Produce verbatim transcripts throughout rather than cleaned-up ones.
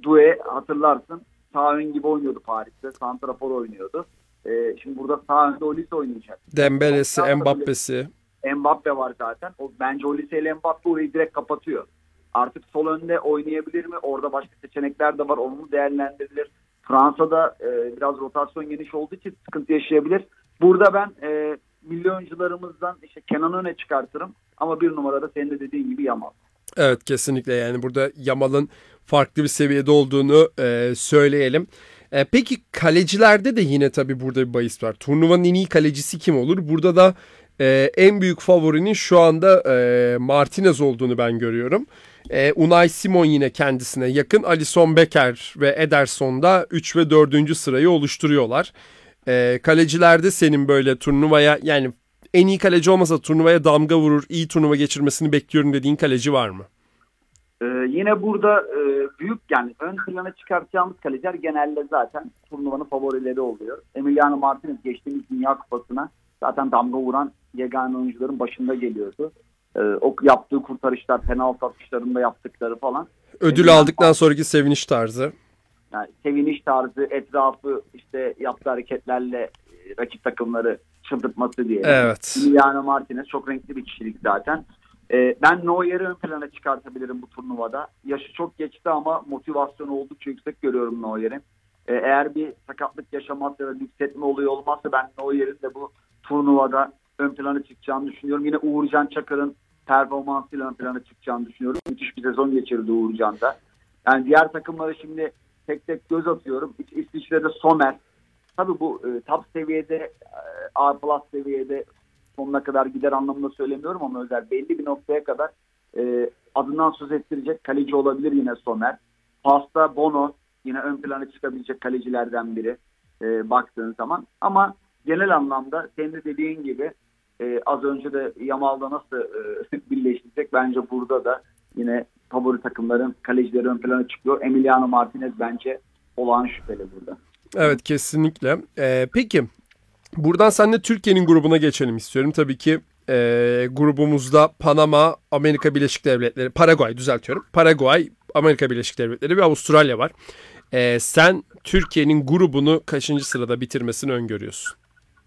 Doué hatırlarsın. Sağ ön gibi oynuyordu Paris'te. Santrafor oynuyordu. E, şimdi burada sağ önde Olise oynayacak. Dembele'si, Mbappe'si. Mbappe var zaten. O, bence Olise ile Mbappe orayı direkt kapatıyor. Artık sol önde oynayabilir mi? Orada başka seçenekler de var. Onu değerlendirilir. Fransa'da e, biraz rotasyon geniş olduğu için sıkıntı yaşayabilir. Burada ben e, milli oyuncularımızdan işte Kenan'ı öne çıkartırım. Ama bir numarada senin de dediğin gibi Yamal. Evet, kesinlikle, yani burada Yamal'ın farklı bir seviyede olduğunu e, söyleyelim. E, peki kalecilerde de yine tabii burada bir bahis var. Turnuvanın en iyi kalecisi kim olur? Burada da e, en büyük favorinin şu anda e, Martinez olduğunu ben görüyorum. E, Unai Simon yine kendisine yakın. Alisson Becker ve Ederson da üç ve dördüncü sırayı oluşturuyorlar. E, kalecilerde senin böyle turnuvaya, yani en iyi kaleci olmasa turnuvaya damga vurur, iyi turnuva geçirmesini bekliyorum dediğin kaleci var mı? Ee, yine burada e, büyük, yani ön plana çıkartacağımız kaleciler genelde zaten turnuvanın favorileri oluyor. Emiliano Martinez geçtiğimiz Dünya Kupası'na zaten damga vuran yegane oyuncuların başında geliyordu. Ee, o yaptığı kurtarışlar, penaltı atışlarında yaptıkları falan. Ödül Emiliano aldıktan sonraki seviniş tarzı. Yani seviniş tarzı, etrafı işte yaptığı hareketlerle e, rakip takımları çıldırtması diye. Evet. Emiliano Martinez çok renkli bir kişilik zaten. E, ben Neuer'i ön plana çıkartabilirim bu turnuvada. Yaşı çok geçti ama motivasyonu oldukça yüksek görüyorum Neuer'in. E, eğer bir sakatlık yaşamazsa ya da yükseltme oluyor olmazsa ben Neuer'in de bu turnuvada ön plana çıkacağını düşünüyorum. Yine Uğurcan Çakır'ın performansıyla ön plana çıkacağını düşünüyorum. Müthiş bir sezon geçirdi Uğurcan da. Yani diğer takımları şimdi tek tek göz atıyorum. İç, İsviçre'de Sommer. Tabii bu e, top seviyede, e, A plus seviyede sonuna kadar gider anlamında söylemiyorum ama özel belli bir noktaya kadar e, adından söz ettirecek kaleci olabilir yine Sommer. Pasta Bono yine ön plana çıkabilecek kalecilerden biri e, baktığın zaman. Ama genel anlamda senin de dediğin gibi e, az önce de Yamal'da nasıl e, birleştirecek, bence burada da yine favori takımların kalecileri ön plana çıkıyor. Emiliano Martinez bence olağan şüpheli burada. Evet, kesinlikle. Ee, peki buradan seninle Türkiye'nin grubuna geçelim istiyorum. Tabii ki e, grubumuzda Panama, Amerika Birleşik Devletleri, Paraguay düzeltiyorum. Paraguay, Amerika Birleşik Devletleri ve Avustralya var. Ee, sen Türkiye'nin grubunu kaçıncı sırada bitirmesini öngörüyorsun?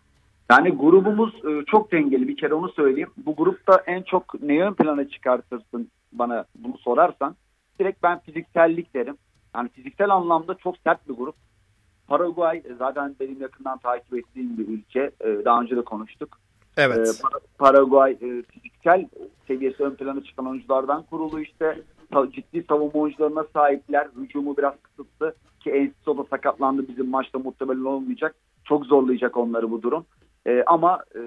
Yani grubumuz e, çok dengeli, bir kere onu söyleyeyim. Bu grupta en çok neyi ön plana çıkartırsın bana bunu sorarsan direkt ben fiziksellik derim. Yani fiziksel anlamda çok sert bir grup. Paraguay zaten benim yakından takip ettiğim bir ülke. E, daha önce de konuştuk. Evet. E, Paraguay e, fiziksel seviyesi ön plana çıkan oyunculardan kurulu, işte ciddi savunma oyuncularına sahipler. Hücumu biraz kısıtlı ki Enciso da sakatlandı, bizim maçta muhtemelen olmayacak. Çok zorlayacak onları bu durum. E, ama e,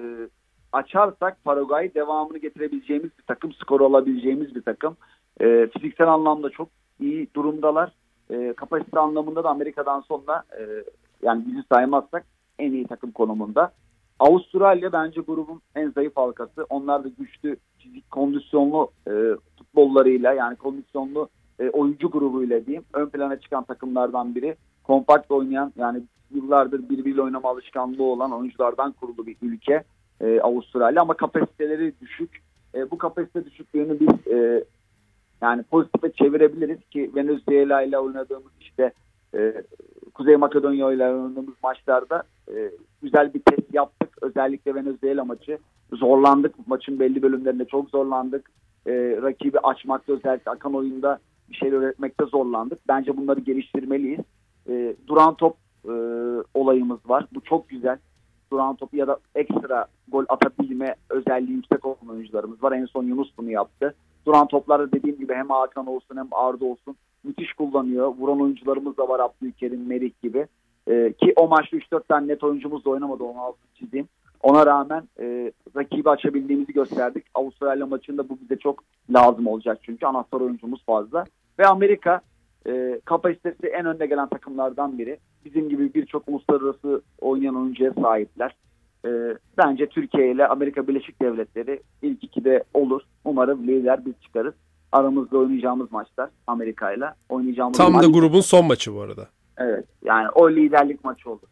açarsak Paraguay devamını getirebileceğimiz bir takım, skoru alabileceğimiz bir takım. E, fiziksel anlamda çok iyi durumdalar. E, kapasite anlamında da Amerika'dan sonra e, yani bizi saymazsak en iyi takım konumunda. Avustralya bence grubun en zayıf halkası. Onlar da güçlü, fizik, kondisyonlu e, futbollarıyla, yani kondisyonlu e, oyuncu grubuyla diyeyim ön plana çıkan takımlardan biri. Kompakt oynayan, yani yıllardır birbiriyle oynama alışkanlığı olan oyunculardan kurulu bir ülke e, Avustralya, ama kapasiteleri düşük. E, bu kapasite düşüklüğünü biz e, yani pozitife çevirebiliriz ki Venezuela ile oynadığımız, işte e, Kuzey Makedonya ile oynadığımız maçlarda e, güzel bir test yaptık. Özellikle Venezuela maçı zorlandık. Maçın belli bölümlerinde çok zorlandık. E, rakibi açmakta, özellikle akan oyunda bir şeyler üretmekte zorlandık. Bence bunları geliştirmeliyiz. E, duran top e, olayımız var. Bu çok güzel. Duran topu ya da ekstra gol atabilme özelliği yüksek olan oyuncularımız var. En son Yunus bunu yaptı. Duran toplarda dediğim gibi hem Hakan olsun hem Arda olsun müthiş kullanıyor. Vuran oyuncularımız da var, Abdülkerim, Merih gibi. Ee, ki o maçta üç dört tane net oyuncumuz da oynamadı, onu altını çizeyim. Ona rağmen e, rakibi açabildiğimizi gösterdik. Avustralya maçında bu bize çok lazım olacak çünkü anahtar oyuncumuz fazla. Ve Amerika e, kapasitesi en önde gelen takımlardan biri. Bizim gibi birçok uluslararası oynayan oyuncuya sahipler. E, bence Türkiye ile Amerika Birleşik Devletleri ilk ikide olur. Umarım lider biz çıkarız. Aramızda oynayacağımız maçlar Amerika ile oynayacağımız Tam maç. da grubun son maçı bu arada. Evet, yani o liderlik maçı olur.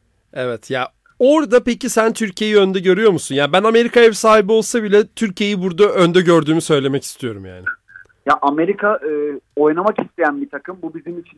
Evet ya, orada peki sen Türkiye'yi önde görüyor musun? Ya ben Amerika ev sahibi olsa bile Türkiye'yi burada önde gördüğümü söylemek istiyorum yani. Ya Amerika e, oynamak isteyen bir takım. Bu bizim için